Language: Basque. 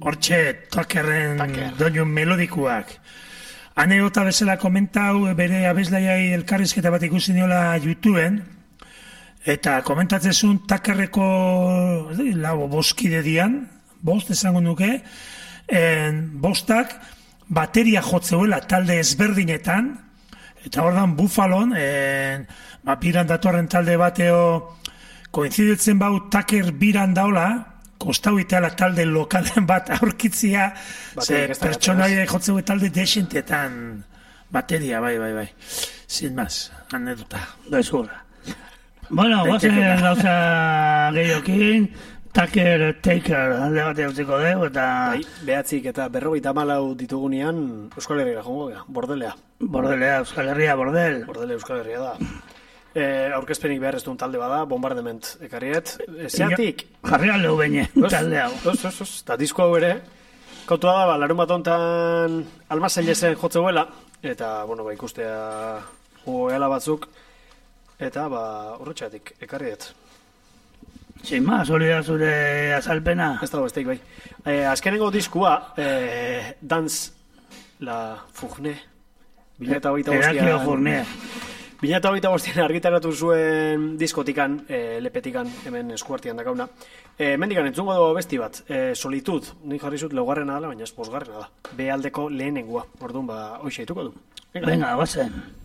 Hortxe, Tuckerren doinu melodikuak. Anekdota bezala komentau, bere abeslaiai elkarrizketa bat ikusi niola YouTubeen, eta komentatzen zuen Tuckerreko boskide dian, bost esango nuke, bostak bateria jotzeuela talde ezberdinetan, eta ordan Buffalon, biran datorren talde bateo koinziditzen bau Tucker biran daula, kostau iteala talde lokalen bat aurkitzia, pertsonaia jotzeu talde desentetan bateria, bai. Sin más, anedota. Bezura. Bueno, guazen gauza gehiokin, Tucker Taker alde bat eutziko dugu, eta... Behatzik eta 54 ditugunean Euskal Herriera jongo gara, Bordelea. Bordelea, Euskal Herria, Bordel. Bordele Euskal Herria da. Aurkezpenik behar ez duen talde bada, Bombardement ekarriet. Zeatik... Jarri aleu beine, talde hau. Eta disko hau ere, kautua da, larun bat ontan almazailesen jotzeuela, eta, ikustea goela batzuk, eta, horretxeatik, ekarriet. Sin más, hori da zure azalpena. Ez dago, ez teik, bai. Azkenengo diskua, Dance la Fourne, 2008 argitaratu zuen diskotikan, lepetikan, hemen eskuartian dakauna. Mendikan entzungo dugu besti bat, Solitud, nik jarri zut laugarrena dela, baina ez bosgarrena da. B aldeko lehenengua, orduan hoxe dituko du. Venga, guazen.